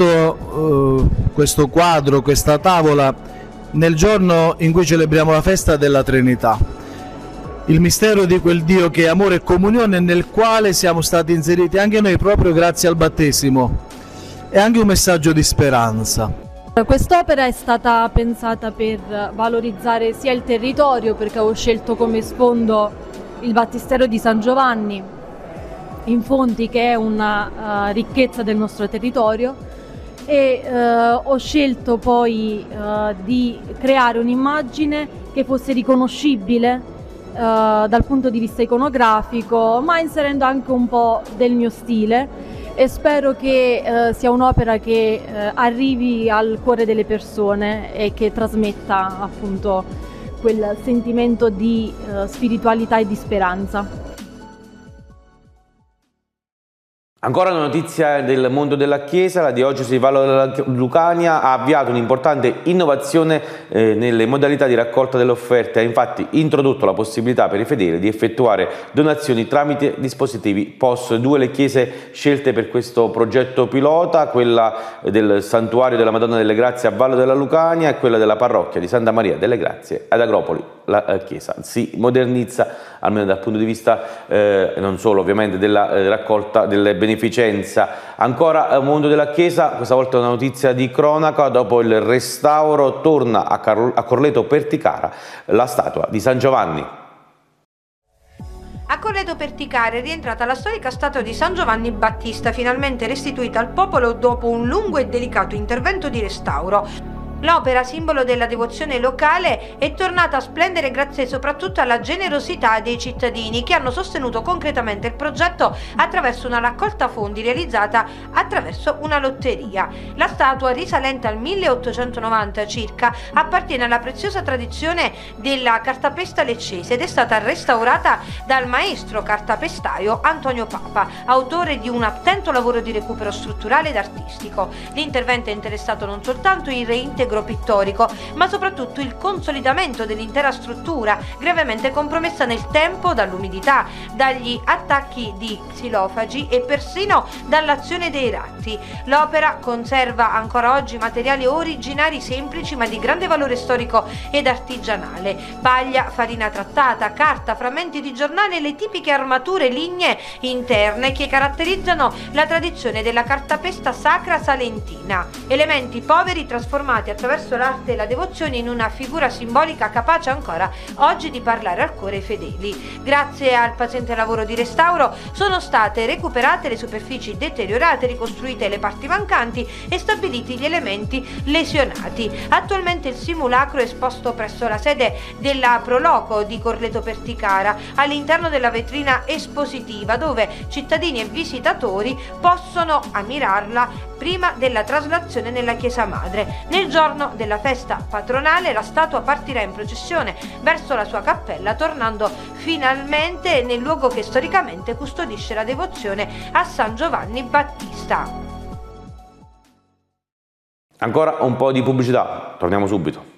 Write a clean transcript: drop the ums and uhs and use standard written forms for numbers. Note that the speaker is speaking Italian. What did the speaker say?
realizzato questo quadro, questa tavola, nel giorno in cui celebriamo la festa della Trinità, il mistero di quel Dio che è amore e comunione, nel quale siamo stati inseriti anche noi proprio grazie al battesimo. È anche un messaggio di speranza. Quest'opera è stata pensata per valorizzare sia il territorio, perché ho scelto come sfondo il Battistero di San Giovanni in Fonti, che è una ricchezza del nostro territorio, e ho scelto poi di creare un'immagine che fosse riconoscibile dal punto di vista iconografico, ma inserendo anche un po' del mio stile, e spero che sia un'opera che arrivi al cuore delle persone e che trasmetta appunto quel sentimento di spiritualità e di speranza. Ancora una notizia del mondo della Chiesa, la diocesi di Vallo della Lucania ha avviato un'importante innovazione nelle modalità di raccolta delle offerte, ha infatti introdotto la possibilità per i fedeli di effettuare donazioni tramite dispositivi POS. Due le chiese scelte per questo progetto pilota, quella del Santuario della Madonna delle Grazie a Vallo della Lucania e quella della parrocchia di Santa Maria delle Grazie ad Agropoli. La Chiesa si modernizza, almeno dal punto di vista non solo ovviamente della raccolta delle beneficenza. Ancora mondo della Chiesa, questa volta una notizia di cronaca: dopo il restauro torna a Corleto Perticara la statua di San Giovanni. A Corleto Perticara è rientrata la storica statua di San Giovanni Battista, finalmente restituita al popolo dopo un lungo e delicato intervento di restauro. L'opera, simbolo della devozione locale, è tornata a splendere grazie soprattutto alla generosità dei cittadini che hanno sostenuto concretamente il progetto attraverso una raccolta fondi realizzata attraverso una lotteria. La statua, risalente al 1890 circa, appartiene alla preziosa tradizione della cartapesta leccese ed è stata restaurata dal maestro cartapestaio Antonio Papa, autore di un attento lavoro di recupero strutturale ed artistico. L'intervento è interessato non soltanto il reintegro pittorico, ma soprattutto il consolidamento dell'intera struttura, gravemente compromessa nel tempo dall'umidità, dagli attacchi di xilofagi e persino dall'azione dei ratti. L'opera conserva ancora oggi materiali originari semplici ma di grande valore storico ed artigianale: paglia, farina trattata, carta, frammenti di giornale e le tipiche armature lignee interne che caratterizzano la tradizione della cartapesta sacra salentina. Elementi poveri trasformati attraverso l'arte e la devozione in una figura simbolica capace ancora oggi di parlare al cuore ai fedeli. Grazie al paziente lavoro di restauro sono state recuperate le superfici deteriorate, ricostruite le parti mancanti e stabiliti gli elementi lesionati. Attualmente il simulacro è esposto presso la sede della Proloco di Corleto Perticara, all'interno della vetrina espositiva, dove cittadini e visitatori possono ammirarla prima della traslazione nella chiesa madre. Nel giorno della festa patronale la statua partirà in processione verso la sua cappella, tornando finalmente nel luogo che storicamente custodisce la devozione a San Giovanni Battista. Ancora un po' di pubblicità, torniamo subito.